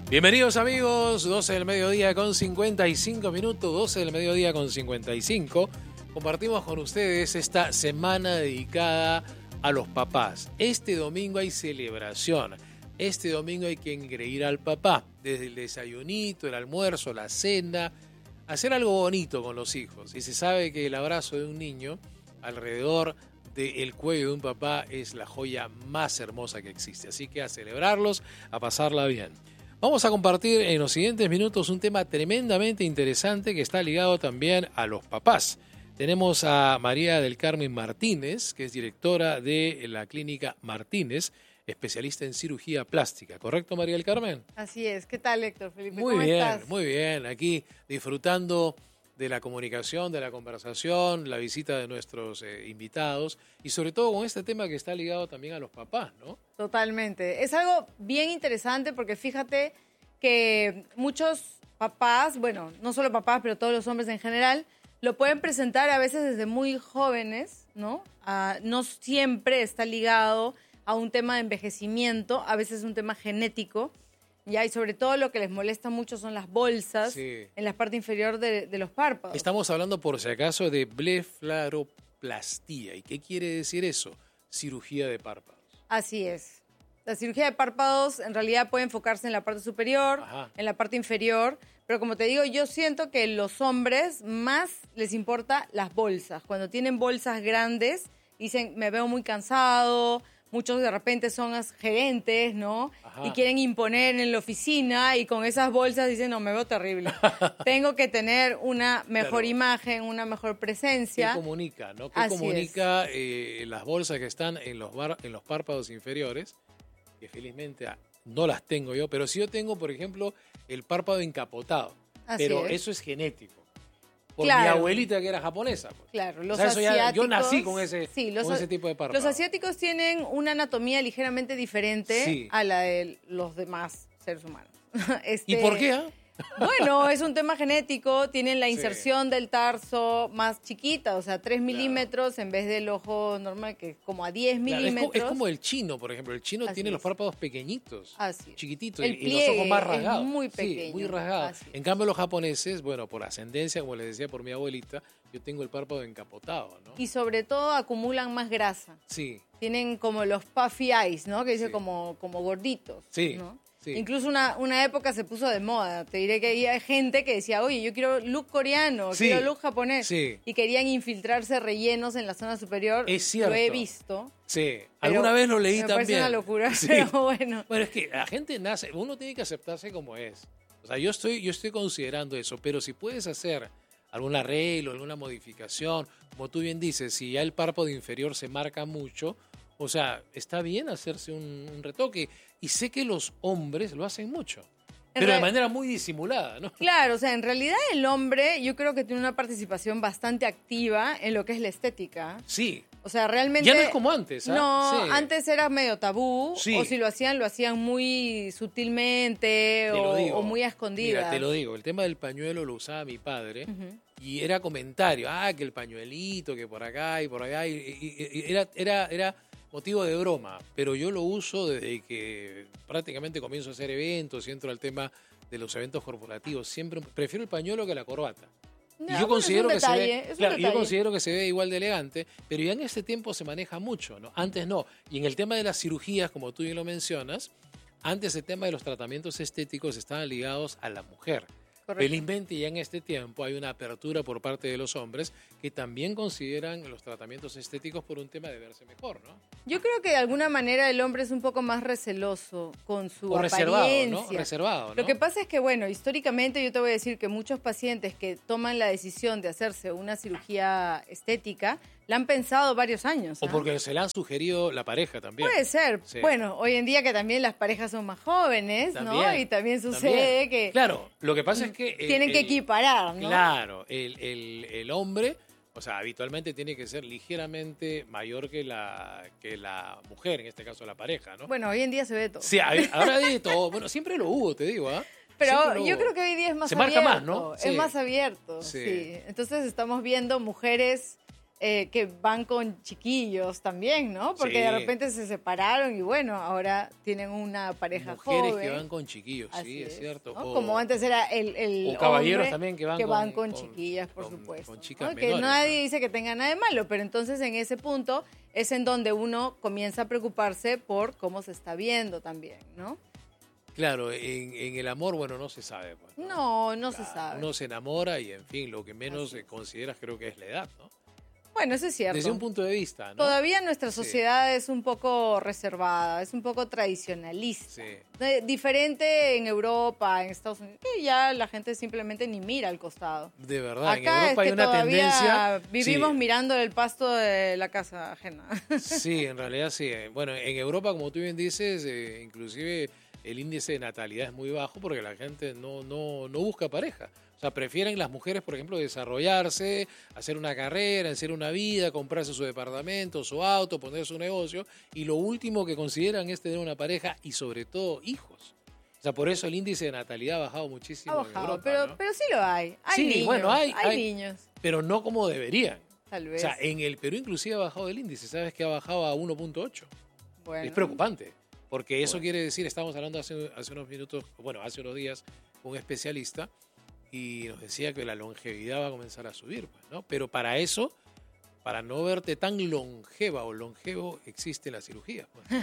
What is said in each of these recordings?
Bienvenidos amigos, 12 del mediodía con 55 minutos, 12 del mediodía con 55. Compartimos con ustedes esta semana dedicada a los papás. Este domingo hay celebración, este domingo hay que engreír al papá, desde el desayunito, el almuerzo, la cena, hacer algo bonito con los hijos. Y se sabe que el abrazo de un niño alrededor del cuello de un papá es la joya más hermosa que existe. Así que a celebrarlos, a pasarla bien. Vamos a compartir en los siguientes minutos un tema tremendamente interesante que está ligado también a los papás. Tenemos a María del Carmen Martínez, que es directora de la clínica Martínez, especialista en cirugía plástica. ¿Correcto, María del Carmen? Así es. ¿Qué tal, Héctor Felipe? Muy ¿Cómo bien, estás? muy bien. Aquí disfrutando de la comunicación, de la conversación, la visita de nuestros invitados y sobre todo con este tema que está ligado también a los papás, ¿no? Totalmente. Es algo bien interesante porque fíjate que muchos papás, bueno, no solo papás, pero todos los hombres en general, lo pueden presentar a veces desde muy jóvenes, ¿no? No siempre está ligado a un tema de envejecimiento, a veces es un tema genético. Ya, y sobre todo lo que les molesta mucho son las bolsas en la parte inferior de los párpados. Estamos hablando, por si acaso, de blefaroplastía. ¿Y qué quiere decir eso? Cirugía de párpados. Así es. La cirugía de párpados en realidad puede enfocarse en la parte superior, en la parte inferior, pero como te digo, yo siento que los hombres más les importa las bolsas. Cuando tienen bolsas grandes, dicen, me veo muy cansado. Muchos de repente son gerentes, ¿no? Y quieren imponer en la oficina y con esas bolsas dicen, no, me veo terrible. Tengo que tener una mejor imagen, una mejor presencia. ¿Qué comunica, no? ¿Qué comunica las bolsas que están en los párpados inferiores? Que felizmente no las tengo yo, pero sí yo tengo, por ejemplo, el párpado encapotado. Pero eso es genético. Por mi abuelita que era japonesa. Pues. Claro, los asiáticos, yo nací con ese tipo de párpados. Los asiáticos tienen una anatomía ligeramente diferente a la de los demás seres humanos. ¿Y por qué? Bueno, es un tema genético. Tienen la inserción del tarso más chiquita, o sea, 3 milímetros en vez del ojo normal, que es como a 10 milímetros. Es como el chino, por ejemplo. El chino tiene los párpados pequeñitos, chiquititos, y los ojos más rasgados. Es muy pequeño. Sí, muy rasgados. En cambio, los japoneses, bueno, por ascendencia, como les decía por mi abuelita, yo tengo el párpado encapotado, ¿no? Y sobre todo acumulan más grasa. Sí. Tienen como los puffy eyes, ¿no? Que dice como gorditos. Sí. ¿no? Sí. Incluso una época se puso de moda. Te diré que había gente que decía, oye, yo quiero look coreano, quiero look japonés. Sí. Y querían infiltrarse rellenos en la zona superior. Es cierto. Lo he visto. Sí, alguna vez lo leí también. Me parece una locura, pero bueno. Bueno, es que la gente nace, uno tiene que aceptarse como es. O sea, yo estoy considerando eso, pero si puedes hacer algún arreglo, alguna modificación, como tú bien dices, si ya el párpado inferior se marca mucho, o sea, está bien hacerse un retoque. Y sé que los hombres lo hacen mucho, pero de manera muy disimulada, ¿no? Claro, o sea, en realidad el hombre yo creo que tiene una participación bastante activa en lo que es la estética. Sí. O sea, realmente... Ya no es como antes, ¿ah? No, antes era medio tabú, o si lo hacían muy sutilmente o muy a escondidas. Mira, te lo digo, el tema del pañuelo lo usaba mi padre y era comentario, que el pañuelito, que por acá y por allá, y era motivo de broma, pero yo lo uso desde que prácticamente comienzo a hacer eventos y entro al tema de los eventos corporativos. Siempre prefiero el pañuelo que la corbata. No, y yo considero que yo considero que se ve igual de elegante, pero ya en este tiempo se maneja mucho, ¿no? Antes no. Y en el tema de las cirugías, como tú bien lo mencionas, antes el tema de los tratamientos estéticos estaban ligados a la mujer. Correcto. Felizmente ya en este tiempo hay una apertura por parte de los hombres que también consideran los tratamientos estéticos por un tema de verse mejor, ¿no? Yo creo que de alguna manera el hombre es un poco más receloso con su apariencia. Reservado, ¿no? Lo que pasa es que, bueno, históricamente yo te voy a decir que muchos pacientes que toman la decisión de hacerse una cirugía estética la han pensado varios años. O porque se la han sugerido la pareja también. Puede ser. Sí. Bueno, hoy en día que también las parejas son más jóvenes, ¿no? Y también sucede que... Claro, lo que pasa es que... tienen que equiparar, ¿no? Claro, el hombre, o sea, habitualmente tiene que ser ligeramente mayor que la mujer, en este caso la pareja, ¿no? Bueno, hoy en día se ve todo. Sí, ahora hay de todo. Bueno, siempre lo hubo, te digo, ¿ah? Pero yo creo que hoy día es más abierto. Se marca más, ¿no? Es más abierto, sí. Entonces estamos viendo mujeres que van con chiquillos también, ¿no? Porque de repente se separaron y bueno, ahora tienen una pareja Mujeres joven. que van con chiquillos, sí, es cierto. ¿No? Como antes era el o caballeros hombre también que van con chiquillas, por supuesto. Con chicas ¿no? menores, que nadie dice que tenga nada de malo, pero entonces en ese punto es en donde uno comienza a preocuparse por cómo se está viendo también, ¿no? Claro, en el amor, bueno, no se sabe. Pues, no se sabe. Uno se enamora y, en fin, lo que menos consideras creo que es la edad, ¿no? Bueno, eso es cierto. Desde un punto de vista, ¿no? Todavía nuestra sociedad es un poco reservada, es un poco tradicionalista. Sí. Diferente en Europa, en Estados Unidos, que ya la gente simplemente ni mira al costado. De verdad, acá en Europa hay una tendencia. Vivimos mirando el pasto de la casa ajena. Sí, en realidad sí. Bueno, en Europa, como tú bien dices, inclusive el índice de natalidad es muy bajo porque la gente no busca pareja. O sea, prefieren las mujeres, por ejemplo, desarrollarse, hacer una carrera, hacer una vida, comprarse su departamento, su auto, poner su negocio, y lo último que consideran es tener una pareja y sobre todo hijos. O sea, por eso el índice de natalidad ha bajado muchísimo en Europa, pero sí lo hay. Hay niños, bueno, hay niños. Pero no como deberían. Tal vez. O sea, en el Perú inclusive ha bajado el índice. ¿Sabes que ha bajado a 1.8? Bueno. Es preocupante. Porque eso quiere decir, estamos hablando hace unos minutos, bueno, hace unos días, con un especialista, y nos decía que la longevidad va a comenzar a subir, pues, ¿no? Pero para eso, para no verte tan longeva o longevo, existe la cirugía. Pues.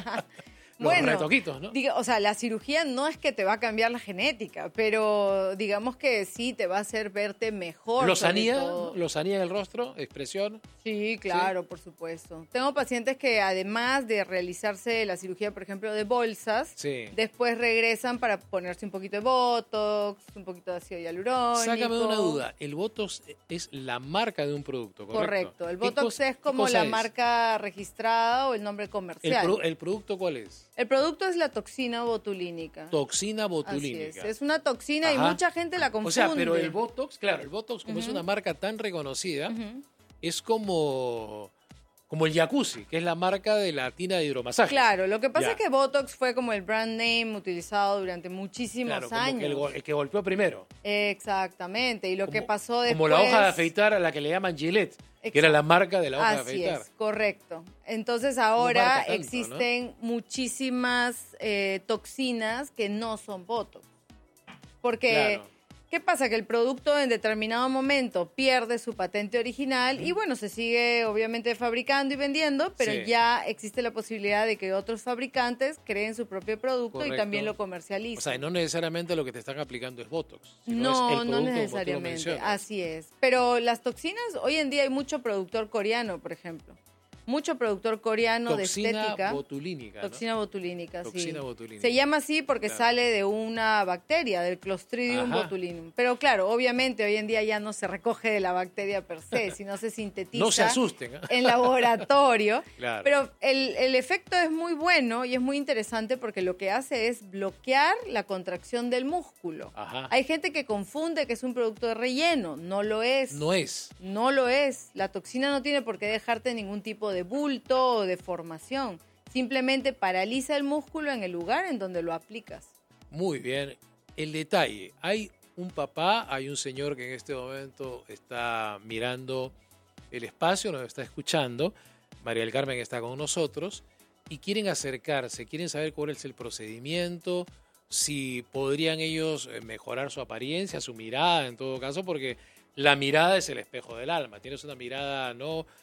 Los retoquitos, ¿no? O sea, la cirugía no es que te va a cambiar la genética, pero digamos que sí te va a hacer verte mejor. ¿Lozanía en el rostro? ¿Expresión? Sí, claro, por supuesto. Tengo pacientes que además de realizarse la cirugía, por ejemplo, de bolsas, después regresan para ponerse un poquito de Botox, un poquito de ácido hialurónico. Sácame una duda. El Botox es la marca de un producto, ¿correcto? Correcto. El Botox es como la marca registrada o el nombre comercial. ¿El producto cuál es? El producto es la toxina botulínica. Toxina botulínica. Así es una toxina y mucha gente la confunde. O sea, pero el Botox, claro, el Botox como es una marca tan reconocida, es como el Jacuzzi, que es la marca de la tina de hidromasaje. Claro, lo que pasa es que Botox fue como el brand name utilizado durante muchísimos años. Como el que golpeó primero. Exactamente, y lo que pasó después... Como la hoja de afeitar a la que le llaman Gillette. Que era la marca de la hoja de afeitar. Así es, correcto. Entonces ahora existen muchísimas toxinas que no son Botox. Porque, ¿qué pasa? Que el producto en determinado momento pierde su patente original y bueno, se sigue obviamente fabricando y vendiendo, pero ya existe la posibilidad de que otros fabricantes creen su propio producto y también lo comercialicen. O sea, no necesariamente lo que te están aplicando es Botox. No necesariamente, así es. Pero las toxinas, hoy en día hay mucho productor coreano, por ejemplo. Mucho productor coreano de estética. Toxina botulínica, sí. Toxina botulínica. Se llama así porque sale de una bacteria, del Clostridium botulinum. Pero claro, obviamente hoy en día ya no se recoge de la bacteria per se, sino se sintetiza. No se asusten. En laboratorio. Claro. Pero el efecto es muy bueno y es muy interesante porque lo que hace es bloquear la contracción del músculo. Hay gente que confunde que es un producto de relleno. No lo es. No es. No lo es. La toxina no tiene por qué dejarte ningún tipo de bulto o de formación. Simplemente paraliza el músculo en el lugar en donde lo aplicas. Muy bien. El detalle. Hay un papá, hay un señor que en este momento está mirando el espacio, nos está escuchando. María del Carmen está con nosotros y quieren acercarse, quieren saber cuál es el procedimiento, si podrían ellos mejorar su apariencia, su mirada en todo caso, porque la mirada es el espejo del alma. Tienes una mirada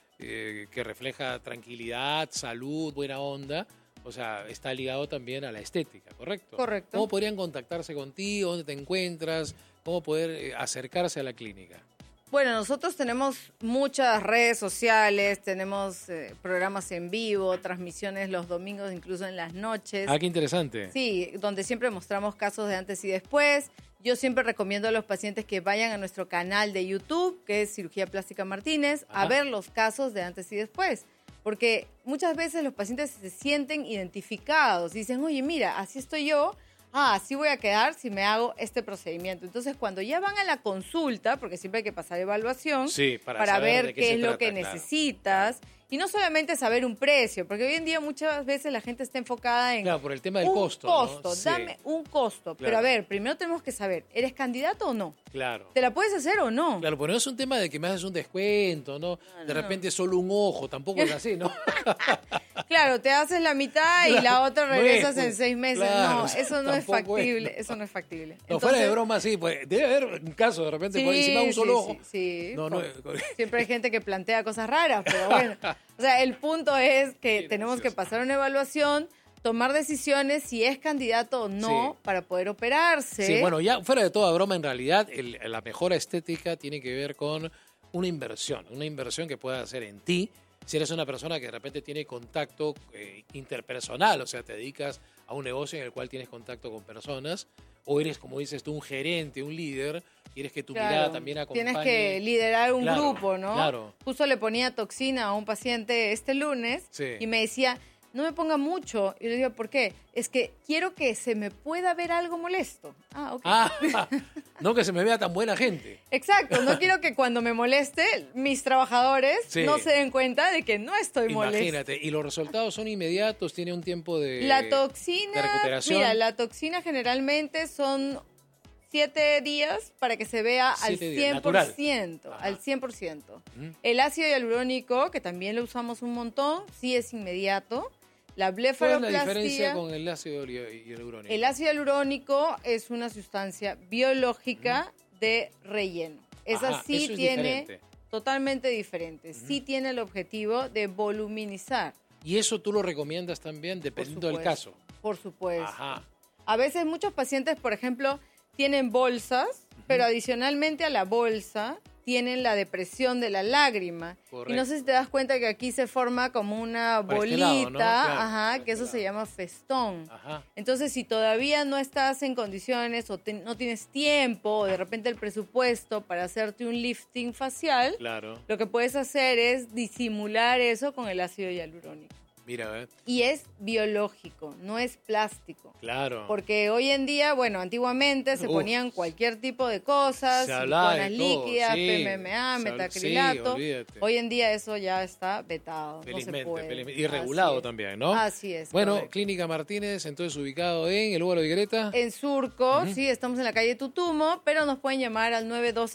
que refleja tranquilidad, salud, buena onda. O sea, está ligado también a la estética, ¿correcto? Correcto. ¿Cómo podrían contactarse contigo? ¿Dónde te encuentras? ¿Cómo poder acercarse a la clínica? Bueno, nosotros tenemos muchas redes sociales, tenemos programas en vivo, transmisiones los domingos, incluso en las noches. Ah, qué interesante. Sí, donde siempre mostramos casos de antes y después. Yo siempre recomiendo a los pacientes que vayan a nuestro canal de YouTube, que es Cirugía Plástica Martínez, a ver los casos de antes y después. Porque muchas veces los pacientes se sienten identificados. Dicen, oye, mira, así estoy yo, así voy a quedar si me hago este procedimiento. Entonces, cuando ya van a la consulta, porque siempre hay que pasar evaluación, para ver qué es lo que necesitas, y no solamente saber un precio, porque hoy en día muchas veces la gente está enfocada en... Claro, por el tema del costo. ¿No? Dame un costo. Claro. Pero a ver, primero tenemos que saber, ¿eres candidato o no? Claro. ¿Te la puedes hacer o no? Claro, pero no es un tema de que me haces un descuento, ¿no? De repente solo un ojo, tampoco es así, ¿no? Claro, te haces la mitad y la otra regresas no es, en 6 meses. Claro, no, eso no es factible. Es, eso no es factible. No, entonces, fuera de broma, sí, pues debe haber un caso de repente, por ahí, si me da un solo ojo. Sí. No, siempre hay gente que plantea cosas raras, pero bueno. O sea, el punto es que tenemos que pasar una evaluación, tomar decisiones si es candidato o no para poder operarse. Sí, bueno, ya fuera de toda broma, en realidad la mejora estética tiene que ver con una inversión que puedas hacer en ti. Si eres una persona que de repente tiene contacto interpersonal, o sea, te dedicas a un negocio en el cual tienes contacto con personas, o eres, como dices tú, un gerente, un líder, quieres que tu mirada también acompañe. Tienes que liderar un grupo, ¿no? Claro. Justo le ponía toxina a un paciente este lunes y me decía, no me ponga mucho. Y le digo, ¿por qué? Es que quiero que se me pueda ver algo molesto. Ok. No que se me vea tan buena gente. Exacto, no quiero que cuando me moleste mis trabajadores no se den cuenta de que no estoy molesta. Imagínate, y los resultados son inmediatos, tiene un tiempo de recuperación. Mira, la toxina generalmente son 7 días para que se vea al 100%. Al 100%. El ácido hialurónico, que también lo usamos un montón, sí es inmediato. La blefaroplastia. ¿Cuál es la diferencia con el ácido hialurónico? El ácido hialurónico es una sustancia biológica de relleno. Esa sí tiene totalmente diferente. Sí tiene el objetivo de voluminizar. ¿Y eso tú lo recomiendas también dependiendo del caso? Por supuesto. A veces muchos pacientes, por ejemplo, tienen bolsas, pero adicionalmente a la bolsa tienen la depresión de la lágrima. Correcto. Y no sé si te das cuenta que aquí se forma como una bolita, lado, ¿no? Claro, que eso se llama festón. Entonces, si todavía no estás en condiciones o no tienes tiempo o de repente el presupuesto para hacerte un lifting facial, lo que puedes hacer es disimular eso con el ácido hialurónico. Mira, Y es biológico, no es plástico. Claro. Porque hoy en día, bueno, antiguamente se ponían cualquier tipo de cosas, siliconas líquidas, PMMA, metacrilato. Hoy en día eso ya está vetado, felizmente, no se puede. Y regulado también, ¿no? Así es. Bueno, correcto. Clínica Martínez, entonces ubicado en el Búbalo de Greta. En Surco, sí, estamos en la calle Tutumo, pero nos pueden llamar al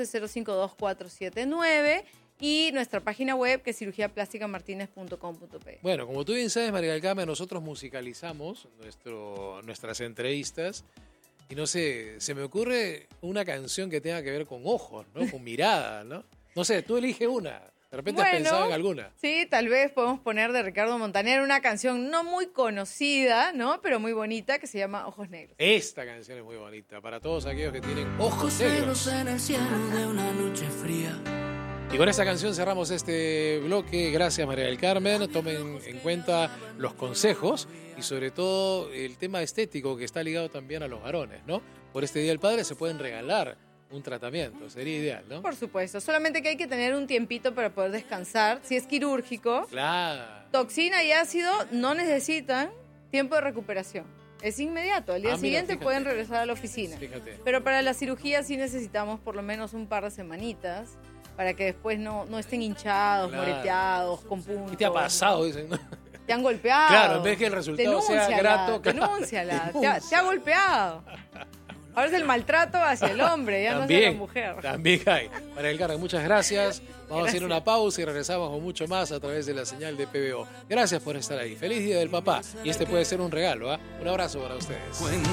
912-052-479. Y nuestra página web, que es cirugiaplasticamartinez.com.pe. Bueno, como tú bien sabes, María del Carmen, nosotros musicalizamos nuestras entrevistas. Y no sé, se me ocurre una canción que tenga que ver con ojos, ¿no? Con mirada, ¿no? No sé, tú elige una. De repente has pensado en alguna. Sí, tal vez podemos poner de Ricardo Montaner una canción no muy conocida, ¿no? Pero muy bonita, que se llama Ojos Negros. Esta canción es muy bonita para todos aquellos que tienen ojos negros en el cielo de una noche fría. Y con esta canción cerramos este bloque. Gracias, María del Carmen. Tomen en cuenta los consejos y sobre todo el tema estético que está ligado también a los varones, ¿no? Por este Día del Padre se pueden regalar un tratamiento, sería ideal, ¿no? Por supuesto, solamente que hay que tener un tiempito para poder descansar. Si es quirúrgico, toxina y ácido no necesitan tiempo de recuperación. Es inmediato, al día siguiente pueden regresar a la oficina. Pero para la cirugía sí necesitamos por lo menos un par de semanitas para que después no estén hinchados, moreteados, con puntos. ¿Qué te ha pasado? Dicen, ¿no? Te han golpeado. Claro, en vez que el resultado sea grato. Denúnciala. Te ha golpeado. Ahora es el maltrato hacia el hombre, ya también, no hacia la mujer. También hay. María del Carmen, muchas gracias. Vamos a hacer una pausa y regresamos con mucho más a través de la señal de PBO. Gracias por estar ahí. Feliz Día del Papá. Y este puede ser un regalo, ¿ah? Un abrazo para ustedes.